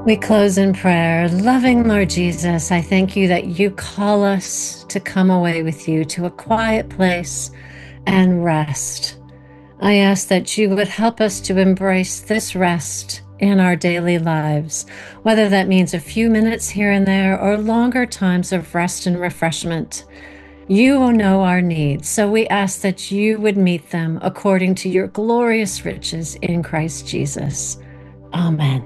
We close in prayer. Loving Lord Jesus, I thank you that you call us to come away with you to a quiet place and rest. I ask that you would help us to embrace this rest in our daily lives, whether that means a few minutes here and there or longer times of rest and refreshment. You know our needs, so we ask that you would meet them according to your glorious riches in Christ Jesus. Amen.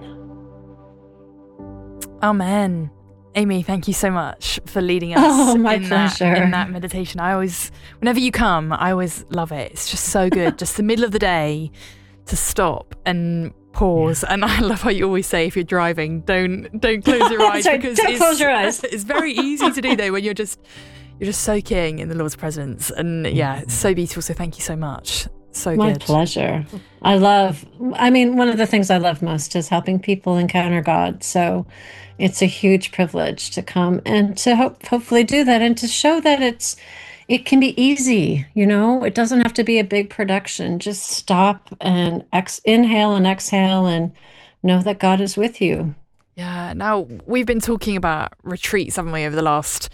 Amen. Amy, thank you so much for leading us Oh, my in pleasure. that meditation. Whenever you come, I always love it. It's just so good. Just the middle of the day to stop and pause. Yeah. And I love how you always say, if you're driving, don't close your eyes. Sorry, don't close your eyes. It's very easy to do though when you're just soaking in the Lord's presence. And yeah, it's so beautiful. So thank you so much. So My good. pleasure. One of the things I love most is helping people encounter God. So it's a huge privilege to come and to hopefully do that and to show that it can be easy. It doesn't have to be a big production. Just stop and inhale and exhale and know that God is with you. Yeah. Now, we've been talking about retreats, haven't we, over the last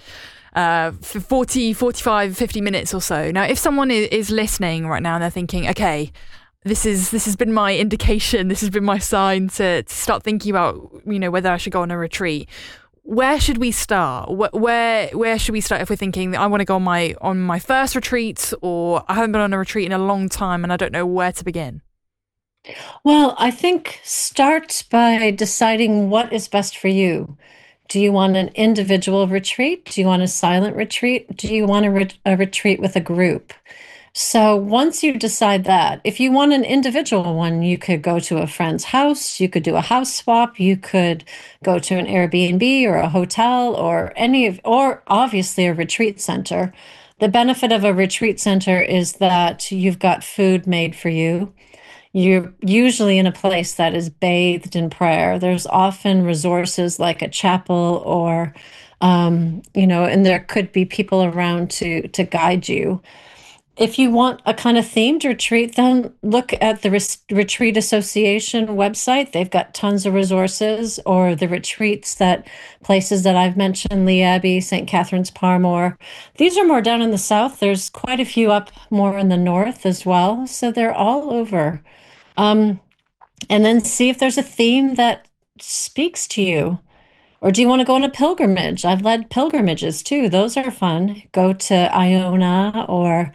40, 45, 50 minutes or so. Now, if someone is listening right now and they're thinking, okay, this has been my indication, this has been my sign to start thinking about, whether I should go on a retreat. Where should we start? Where should we start if we're thinking that I want to go on my first retreat, or I haven't been on a retreat in a long time and I don't know where to begin? Well, I think start by deciding what is best for you. Do you want an individual retreat? Do you want a silent retreat? Do you want a retreat with a group? So once you decide that, if you want an individual one, you could go to a friend's house, you could do a house swap, you could go to an Airbnb or a hotel or or obviously a retreat center. The benefit of a retreat center is that you've got food made for you. You're usually in a place that is bathed in prayer. There's often resources like a chapel or, and there could be people around to guide you. If you want a kind of themed retreat, then look at the Retreat Association website. They've got tons of resources, or the retreats places that I've mentioned, Lee Abbey, St. Catherine's Parmore. These are more down in the south. There's quite a few up more in the north as well. So they're all over. And then see if there's a theme that speaks to you. Or do you want to go on a pilgrimage? I've led pilgrimages too. Those are fun. Go to Iona or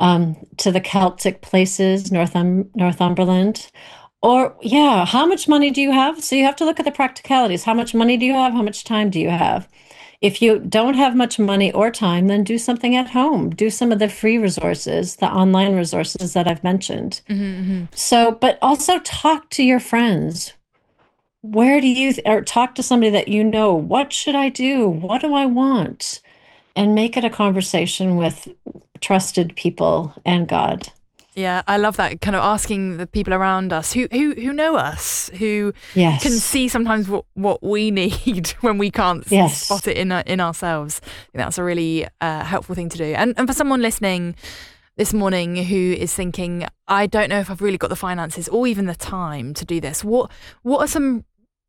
to the Celtic places, Northumberland. Or, yeah, how much money do you have? So you have to look at the practicalities. How much money do you have? How much time do you have? If you don't have much money or time, then do something at home. Do some of the free resources, the online resources that I've mentioned. Mm-hmm. So, but also talk to your friends. Where do you, or talk to somebody that you know, what should I do? What do I want? And make it a conversation with trusted people and God. Yeah, I love that, kind of asking the people around us who know us, who Yes. can see sometimes what we need when we can't Yes. spot it in ourselves. I think that's a really helpful thing to do. And for someone listening this morning who is thinking, I don't know if I've really got the finances or even the time to do this, what are some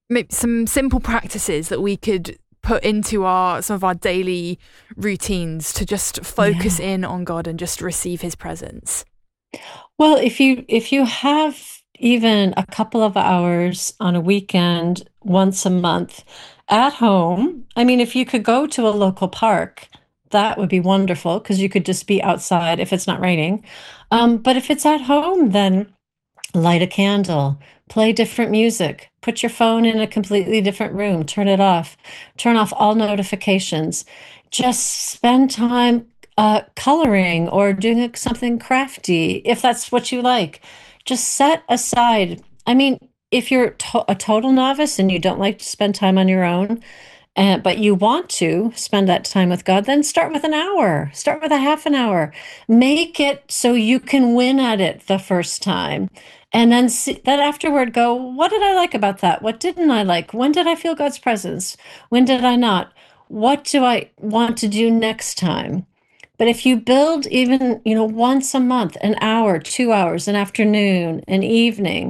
simple practices that we could put into some of our daily routines to just focus in on God and just receive His presence? Well, if you have even a couple of hours on a weekend, once a month at home, if you could go to a local park, that would be wonderful because you could just be outside if it's not raining. But if it's at home, then light a candle, play different music, put your phone in a completely different room, turn it off, turn off all notifications, just spend time coloring or doing something crafty, if that's what you like. Just set aside. If you're a total novice and you don't like to spend time on your own, but you want to spend that time with God, then start with an hour, start with a half an hour. Make it so you can win at it the first time. And then afterward go, what did I like about that? What didn't I like? When did I feel God's presence? When did I not? What do I want to do next time? But if you build even, once a month, an hour, 2 hours, an afternoon, an evening,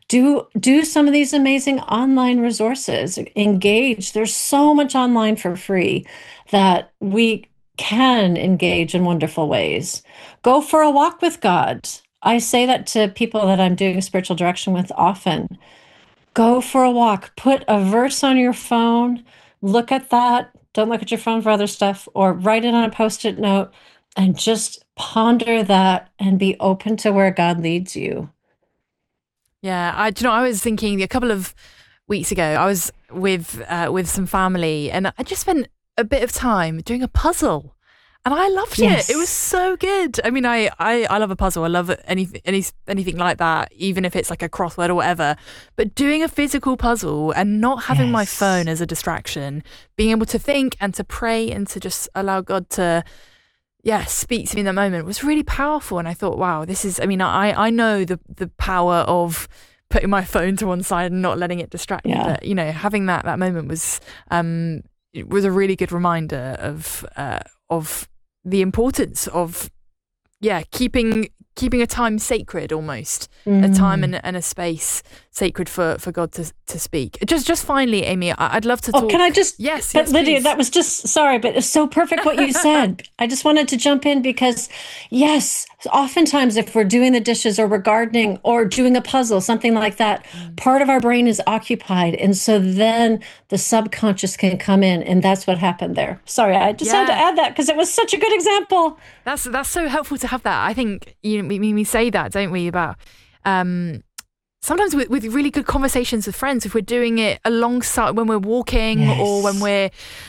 Do some of these amazing online resources. Engage. There's so much online for free that we can engage in wonderful ways. Go for a walk with God. I say that to people that I'm doing spiritual direction with often. Go for a walk. Put a verse on your phone. Look at that. Don't look at your phone for other stuff, or write it on a post-it note and just ponder that and be open to where God leads you. Yeah, I was thinking a couple of weeks ago, I was with some family, and I just spent a bit of time doing a puzzle. And I loved it. It was so good. I mean, I love a puzzle. I love anything like that, even if it's like a crossword or whatever. But doing a physical puzzle and not having my phone as a distraction, being able to think and to pray and to just allow God to, speak to me in that moment was really powerful. And I thought, wow, this is, I mean, I know the power of putting my phone to one side and not letting it distract me. But, having that moment was it was a really good reminder of the importance of keeping a time sacred, almost a time and a space sacred for God to speak. Just finally, Amy, I'd love to talk. Can I just yes Lydia, please. that was just sorry, but it's so perfect what you said. I just wanted to jump in because oftentimes if we're doing the dishes or we're gardening or doing a puzzle, something like that, part of our brain is occupied, and so then the subconscious can come in, and that's what happened there. Sorry, I just had to add that because it was such a good example. That's so helpful to have that. I think we say that, don't we, about sometimes with really good conversations with friends, if we're doing it alongside when we're walking or when we're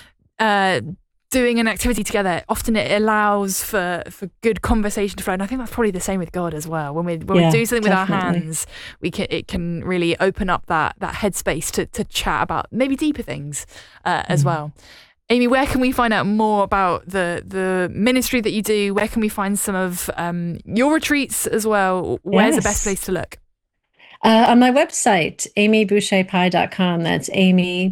doing an activity together, often it allows for good conversation to flow. And I think that's probably the same with God as well. When we do something with our hands, it can really open up that headspace to chat about maybe deeper things as well. Amy, where can we find out more about the ministry that you do? Where can we find some of your retreats as well? Where's the best place to look? On my website, amyboucherpye.com. That's Amy,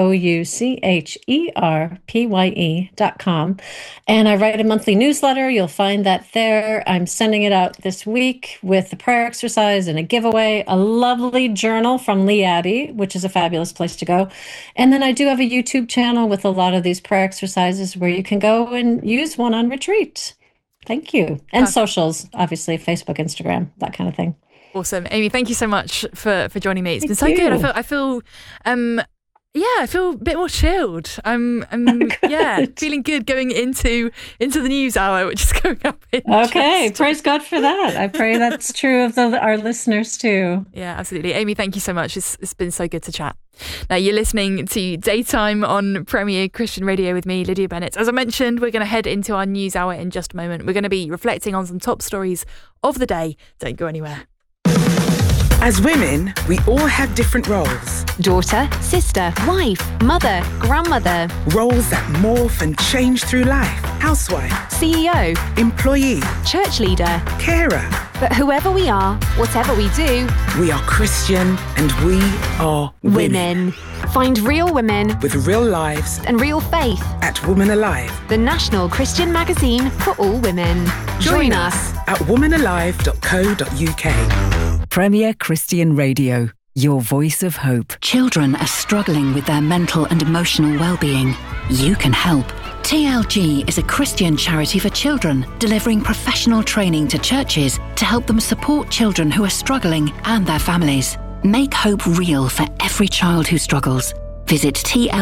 BOUCHERPYE.com. And I write a monthly newsletter. You'll find that there. I'm sending it out this week with a prayer exercise and a giveaway, a lovely journal from Lee Abbey, which is a fabulous place to go. And then I do have a YouTube channel with a lot of these prayer exercises where you can go and use one on retreat. Thank you. And socials, obviously, Facebook, Instagram, that kind of thing. Awesome. Amy, thank you so much for joining me. It's been so good. I feel I feel a bit more chilled. I'm feeling good going into the news hour, which is going up in praise God for that. I pray that's true of our listeners too. Yeah, absolutely. Amy, thank you so much. It's been so good to chat. Now, you're listening to Daytime on Premier Christian Radio with me, Lydia Bennett. As I mentioned, we're going to head into our news hour in just a moment. We're going to be reflecting on some top stories of the day. Don't go anywhere. As women, we all have different roles. Daughter, sister, wife, mother, grandmother. Roles that morph and change through life. Housewife, CEO, employee, church leader, carer. But whoever we are, whatever we do, we are Christian and we are women. Find real women with real lives and real faith at Woman Alive, the national Christian magazine for all women. Join us at womanalive.co.uk. Premier Christian Radio, your voice of hope. Children are struggling with their mental and emotional well-being. You can help. TLG is a Christian charity for children, delivering professional training to churches to help them support children who are struggling and their families. Make hope real for every child who struggles. Visit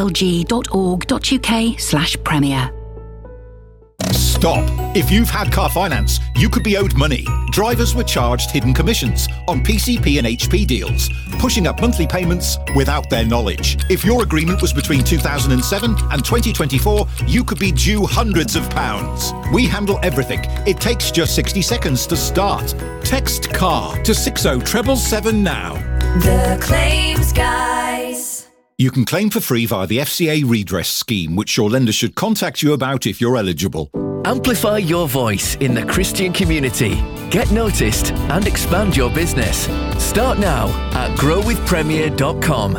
tlg.org.uk/premier. Stop. If you've had car finance, you could be owed money. Drivers were charged hidden commissions on PCP and HP deals, pushing up monthly payments without their knowledge. If your agreement was between 2007 and 2024, you could be due hundreds of pounds. We handle everything. It takes just 60 seconds to start. Text CAR to 60777 now. The Claims Guys. You can claim for free via the FCA redress scheme, which your lender should contact you about if you're eligible. Amplify your voice in the Christian community. Get noticed and expand your business. Start now at growwithpremier.com.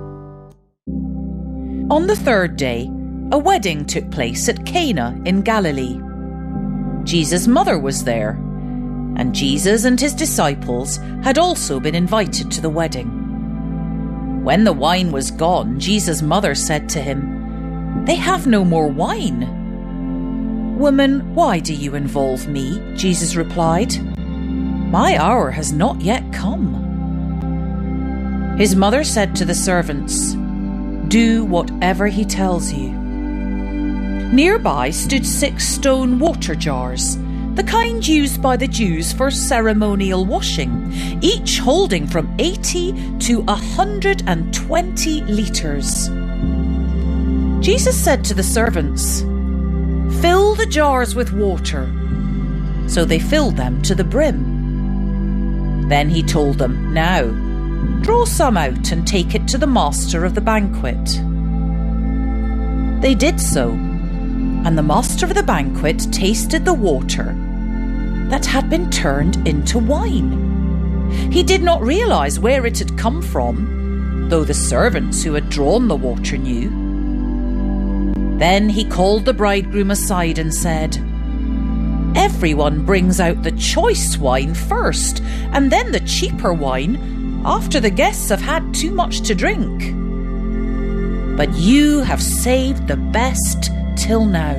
On the third day, a wedding took place at Cana in Galilee. Jesus' mother was there, and Jesus and his disciples had also been invited to the wedding. When the wine was gone, Jesus' mother said to him, "They have no more wine." "Woman, why do you involve me?" Jesus replied. "My hour has not yet come." His mother said to the servants, "Do whatever he tells you." Nearby stood 6 stone water jars, the kind used by the Jews for ceremonial washing, each holding from 80 to 120 litres. Jesus said to the servants, "Fill the jars with water." So they filled them to the brim. Then he told them, "Now, draw some out and take it to the master of the banquet." They did so, and the master of the banquet tasted the water that had been turned into wine. He did not realize where it had come from, though the servants who had drawn the water knew. Then he called the bridegroom aside and said, "Everyone brings out the choice wine first, and then the cheaper wine after the guests have had too much to drink. But you have saved the best till now."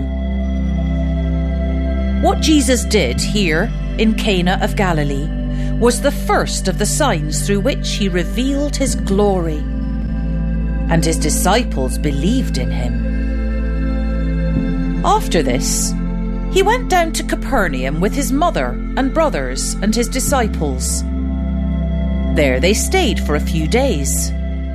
What Jesus did here in Cana of Galilee was the first of the signs through which he revealed his glory, and his disciples believed in him. After this, he went down to Capernaum with his mother and brothers and his disciples. There they stayed for a few days.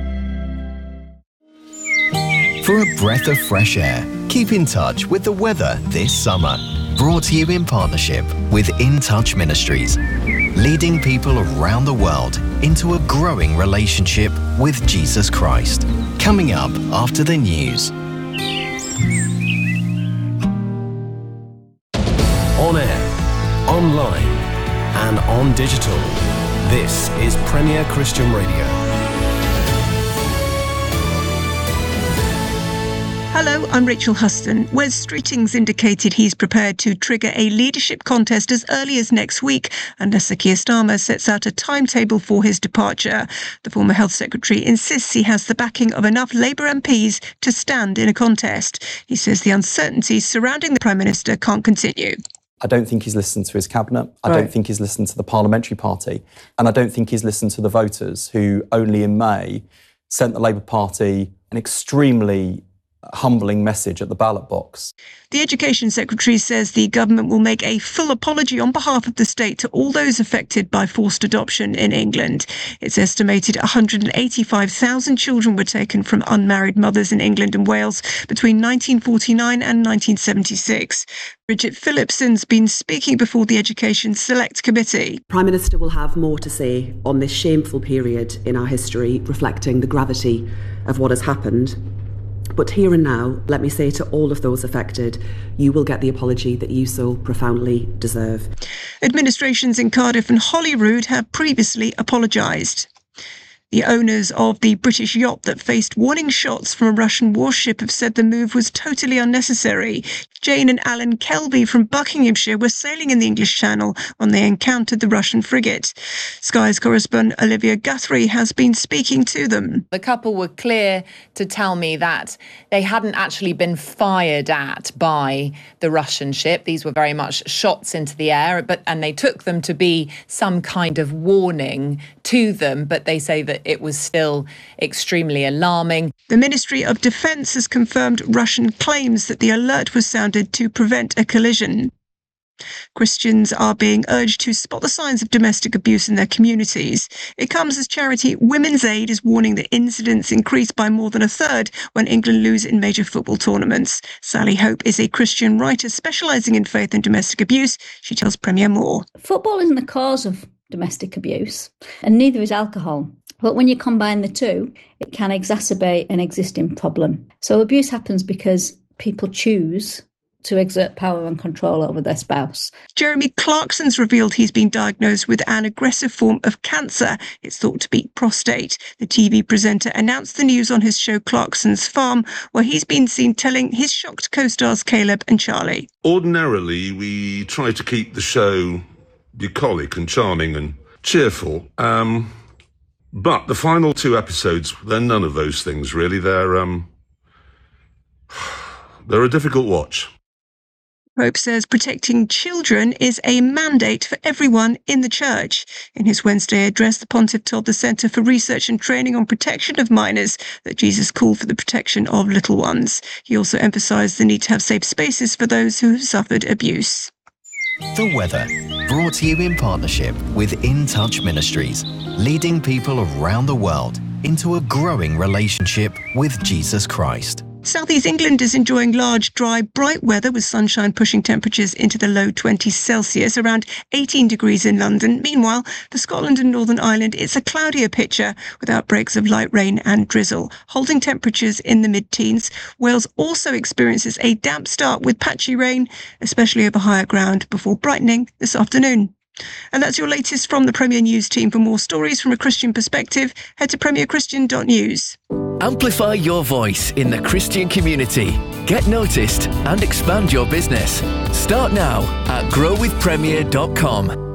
For a breath of fresh air, keep in touch with the weather this summer. Brought to you in partnership with In Touch Ministries, leading people around the world into a growing relationship with Jesus Christ. Coming up after the news. On air, online, and on digital. This is Premier Christian Radio. Hello, I'm Rachel Huston. Wes Streetings indicated he's prepared to trigger a leadership contest as early as next week unless Sir Keir Starmer sets out a timetable for his departure. The former Health Secretary insists he has the backing of enough Labour MPs to stand in a contest. He says the uncertainty surrounding the Prime Minister can't continue. I don't think he's listened to his cabinet. I don't think he's listened to the parliamentary party. And I don't think he's listened to the voters who only in May sent the Labour Party an extremely humbling message at the ballot box. The Education Secretary says the government will make a full apology on behalf of the state to all those affected by forced adoption in England. It's estimated 185,000 children were taken from unmarried mothers in England and Wales between 1949 and 1976. Bridget Phillipson's been speaking before the Education Select Committee. Prime Minister will have more to say on this shameful period in our history, reflecting the gravity of what has happened. But here and now, let me say to all of those affected, you will get the apology that you so profoundly deserve. Administrations in Cardiff and Holyrood have previously apologised. The owners of the British yacht that faced warning shots from a Russian warship have said the move was totally unnecessary. Jane and Alan Kelby from Buckinghamshire were sailing in the English Channel when they encountered the Russian frigate. Sky's correspondent Olivia Guthrie has been speaking to them. The couple were clear to tell me that they hadn't actually been fired at by the Russian ship. These were very much shots into the air, and they took them to be some kind of warning to them, but they say that it was still extremely alarming. The Ministry of Defence has confirmed Russian claims that the alert was sounded to prevent a collision. Christians are being urged to spot the signs of domestic abuse in their communities. It comes as charity Women's Aid is warning that incidents increase by more than a third when England lose in major football tournaments. Sally Hope is a Christian writer specialising in faith and domestic abuse. She tells Premier more. Football isn't the cause of domestic abuse, and neither is alcohol. But when you combine the two, it can exacerbate an existing problem. So abuse happens because people choose to exert power and control over their spouse. Jeremy Clarkson's revealed he's been diagnosed with an aggressive form of cancer. It's thought to be prostate. The TV presenter announced the news on his show Clarkson's Farm, where he's been seen telling his shocked co-stars Caleb and Charlie. Ordinarily, we try to keep the show bucolic and charming and cheerful. But the final 2 episodes, they're none of those things, really. They're a difficult watch. Pope says protecting children is a mandate for everyone in the church. In his Wednesday address, the pontiff told the Centre for Research and Training on Protection of Minors that Jesus called for the protection of little ones. He also emphasised the need to have safe spaces for those who have suffered abuse. The weather, brought to you in partnership with In Touch Ministries, leading people around the world into a growing relationship with Jesus Christ. South East England is enjoying large, dry, bright weather with sunshine pushing temperatures into the low 20s Celsius, around 18 degrees in London. Meanwhile, for Scotland and Northern Ireland, it's a cloudier picture with outbreaks of light rain and drizzle, holding temperatures in the mid-teens. Wales also experiences a damp start with patchy rain, especially over higher ground, before brightening this afternoon. And that's your latest from the Premier News team. For more stories from a Christian perspective, head to premierchristian.news. Amplify your voice in the Christian community. Get noticed and expand your business. Start now at growwithpremier.com.